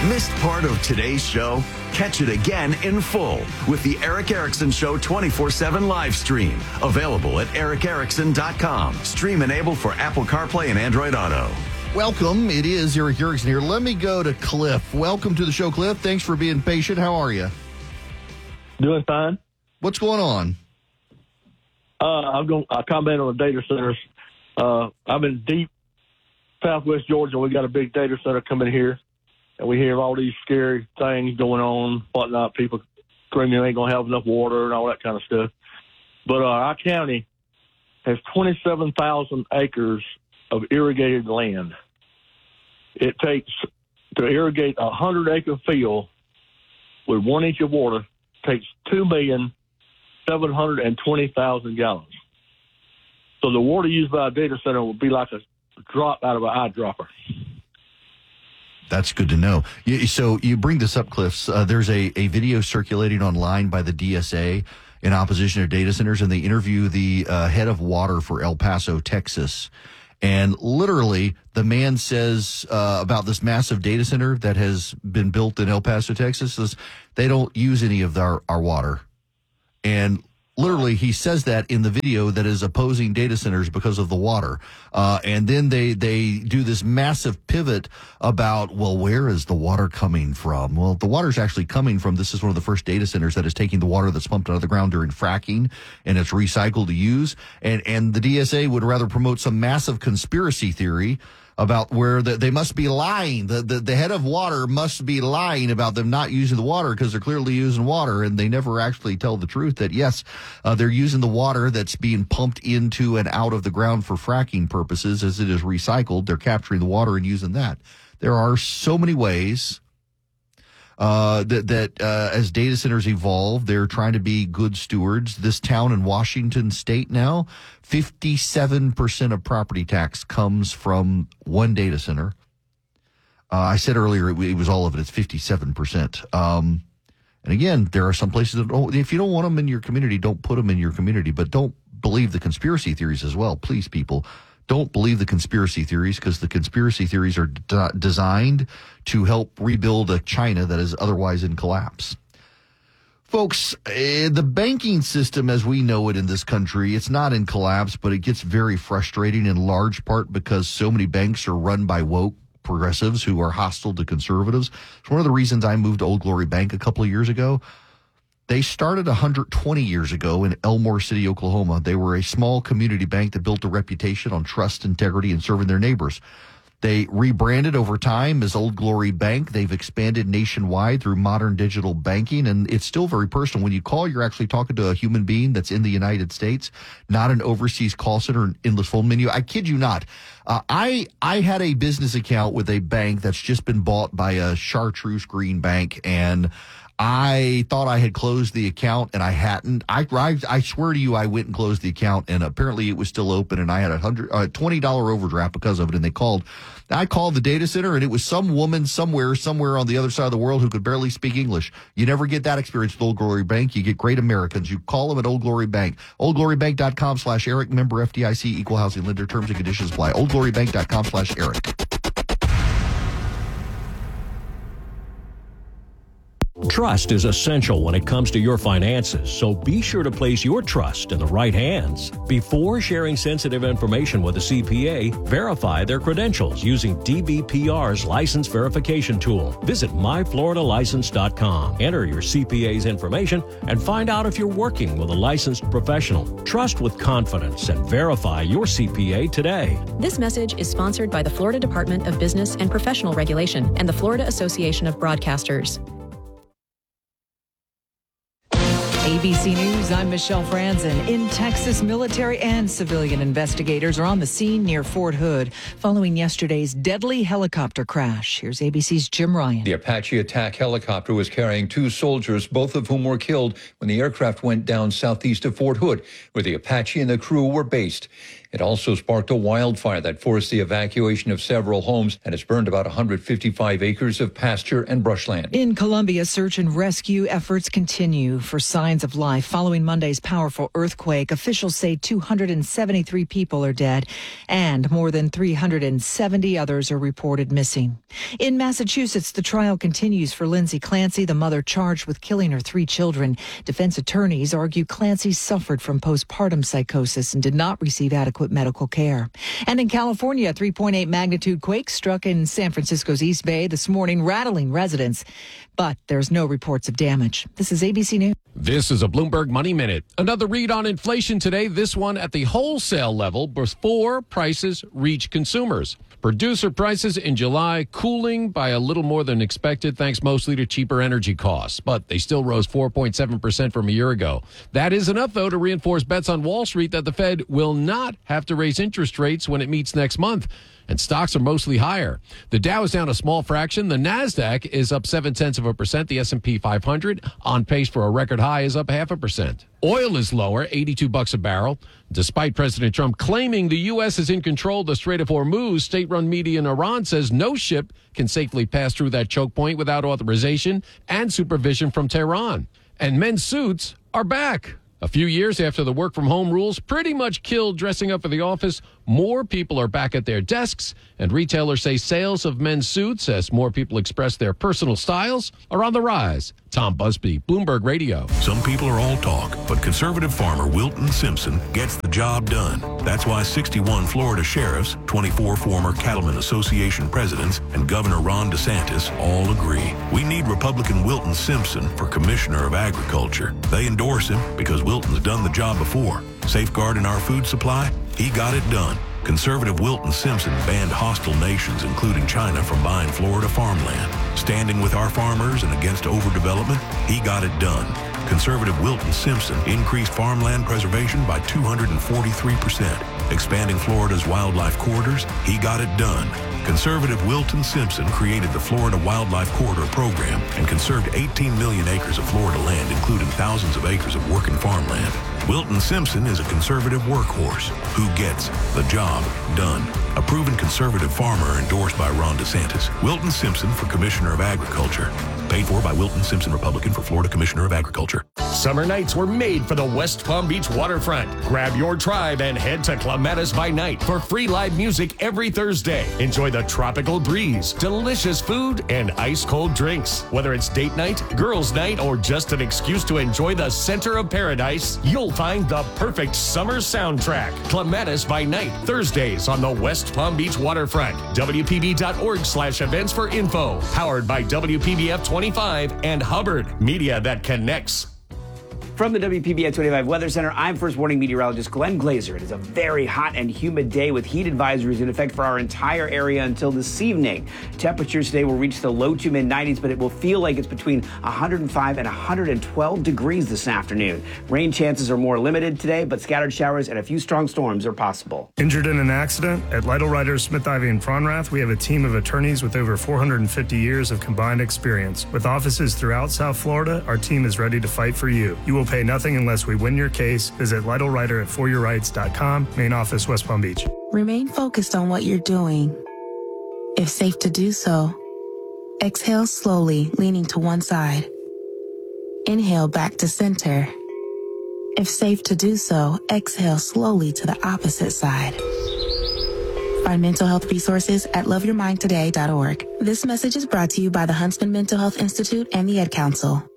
Missed part of today's show? Catch it again in full with the Eric Erickson Show 24/7 live stream. Available at ericerickson.com. Stream enabled for Apple CarPlay and Android Auto. Welcome. It is Eric Erickson here. Let me go to Cliff. Welcome to the show, Cliff. Thanks for being patient. How are you? Doing fine. What's going on? I comment on the data centers. I'm in deep southwest Georgia. We got a big data center coming here, and we hear all these scary things going on, whatnot. People screaming they ain't gonna have enough water and all that kind of stuff. But our county has 27,000 acres of irrigated land. It takes to irrigate a 100-acre field with 1 inch of water takes 2,720,000 gallons. So the water used by a data center would be like a drop out of an eyedropper. That's good to know. So you bring this up, Cliff. There's a video circulating online by the DSA in opposition to data centers, and they interview the head of water for El Paso, Texas. And literally, the man says about this massive data center that has been built in El Paso, Texas, says they don't use any of our water. And literally, he says that in the video that is opposing data centers because of the water. And then they do this massive pivot about, well, where is the water coming from? Well, the water's actually coming from, this is one of the first data centers that is taking the water that's pumped out of the ground during fracking, and it's recycled to use. And the DSA would rather promote some massive conspiracy theory about where they must be lying. The head of water must be lying about them not using the water because they're clearly using water, and they never actually tell the truth that, yes, they're using the water that's being pumped into and out of the ground for fracking purposes. As it is recycled, they're capturing the water and using that. There are so many ways that as data centers evolve, they're trying to be good stewards. This town in Washington State now, 57% of property tax comes from one data center. I said earlier it was all of it. It's 57%. And again, there are some places that, if you don't want them in your community, don't put them in your community. But don't believe the conspiracy theories as well. Please, people, don't believe the conspiracy theories, because the conspiracy theories are designed to help rebuild a China that is otherwise in collapse. Folks, the banking system as we know it in this country, it's not in collapse, but it gets very frustrating in large part because so many banks are run by woke progressives who are hostile to conservatives. It's one of the reasons I moved to Old Glory Bank a couple of years ago. They started 120 years ago in Elmore City, Oklahoma. They were a small community bank that built a reputation on trust, integrity, and serving their neighbors. They rebranded over time as Old Glory Bank. They've expanded nationwide through modern digital banking, and it's still very personal. When you call, you're actually talking to a human being that's in the United States, not an overseas call center and endless phone menu. I kid you not. I had a business account with a bank that's just been bought by a chartreuse green bank, and I thought I had closed the account, and I hadn't. I swear to you, I went and closed the account, and apparently it was still open, and I had a $20 overdraft because of it. And I called the data center, and it was some woman somewhere on the other side of the world who could barely speak English. You never get that experience with Old Glory Bank. You get great Americans. You call them at Old Glory Bank. OldGloryBank.com/Eric, member FDIC, equal housing lender. Terms and conditions apply. OldGloryBank.com/Eric. Trust is essential when it comes to your finances, so be sure to place your trust in the right hands. Before sharing sensitive information with a CPA, verify their credentials using DBPR's license verification tool. Visit myfloridalicense.com. Enter your CPA's information and find out if you're working with a licensed professional. Trust with confidence and verify your CPA today. This message is sponsored by the Florida Department of Business and Professional Regulation and the Florida Association of Broadcasters. ABC News, I'm Michelle Franzen. In Texas, military and civilian investigators are on the scene near Fort Hood following yesterday's deadly helicopter crash. Here's ABC's Jim Ryan. The Apache attack helicopter was carrying 2 soldiers, both of whom were killed when the aircraft went down southeast of Fort Hood, where the Apache and the crew were based. It also sparked a wildfire that forced the evacuation of several homes and has burned about 155 acres of pasture and brushland. In Colombia, search and rescue efforts continue for signs of life. Following Monday's powerful earthquake, officials say 273 people are dead and more than 370 others are reported missing. In Massachusetts, the trial continues for Lindsay Clancy, the mother charged with killing her 3 children. Defense attorneys argue Clancy suffered from postpartum psychosis and did not receive adequate medical care. And in California, a 3.8 magnitude quake struck in San Francisco's East Bay this morning, rattling residents. But there's no reports of damage. This is ABC News. This is a Bloomberg Money Minute. Another read on inflation today, this one at the wholesale level before prices reach consumers. Producer prices in July cooling by a little more than expected, thanks mostly to cheaper energy costs. But they still rose 4.7% from a year ago. That is enough, though, to reinforce bets on Wall Street that the Fed will not have to raise interest rates when it meets next month. And stocks are mostly higher. The Dow is down a small fraction. The Nasdaq is up 0.7%. The S&P 500 on pace for a record high is up 0.5%. Oil is lower, $82 a barrel. Despite President Trump claiming the U.S. is in control of the Strait of Hormuz, state-run media in Iran says no ship can safely pass through that choke point without authorization and supervision from Tehran. And men's suits are back. A few years after the work-from-home rules pretty much killed dressing up for the office, more people are back at their desks, and retailers say sales of men's suits, as more people express their personal styles, are on the rise. Tom Busby, Bloomberg Radio. Some people are all talk, but conservative farmer Wilton Simpson gets the job done. That's why 61 Florida sheriffs, 24 former Cattlemen Association presidents, and Governor Ron DeSantis all agree. We need Republican Wilton Simpson for Commissioner of Agriculture. They endorse him because Wilton's done the job before. Safeguarding our food supply, he got it done. Conservative Wilton Simpson banned hostile nations, including China, from buying Florida farmland. Standing with our farmers and against overdevelopment, he got it done. Conservative Wilton Simpson increased farmland preservation by 243%. Expanding Florida's wildlife corridors, he got it done. Conservative Wilton Simpson created the Florida Wildlife Corridor Program and conserved 18 million acres of Florida land, including thousands of acres of working farmland. Wilton Simpson is a conservative workhorse who gets the job done. A proven conservative farmer endorsed by Ron DeSantis. Wilton Simpson for Commissioner of Agriculture. Paid for by Wilton Simpson, Republican, for Florida Commissioner of Agriculture. Summer nights were made for the West Palm Beach waterfront. Grab your tribe and head to Clematis by Night for free live music every Thursday. Enjoy the tropical breeze, delicious food, and ice-cold drinks. Whether it's date night, girls' night, or just an excuse to enjoy the center of paradise, you'll find the perfect summer soundtrack. Clematis by Night, Thursdays on the West Palm Beach waterfront. WPB.org/events for info. Powered by WPBF 25 and Hubbard, media that connects. From the WPBF 25 Weather Center, I'm First Warning meteorologist Glenn Glazer. It is a very hot and humid day with heat advisories in effect for our entire area until this evening. Temperatures today will reach the low to mid-90s, but it will feel like it's between 105 and 112 degrees this afternoon. Rain chances are more limited today, but scattered showers and a few strong storms are possible. Injured in an accident? At Lytle Writers, Smith, Ivy, and Fronrath, we have a team of attorneys with over 450 years of combined experience. With offices throughout South Florida, our team is ready to fight for you. You will pay nothing unless we win your case. Visit Lytle Writer at foryourrights.com. Main office, West Palm Beach. Remain focused on what you're doing. If safe to do so, exhale slowly, leaning to one side. Inhale back to center. If safe to do so, exhale slowly to the opposite side. Find mental health resources at loveyourmindtoday.org. This message is brought to you by the Huntsman Mental Health Institute and the Ad Council.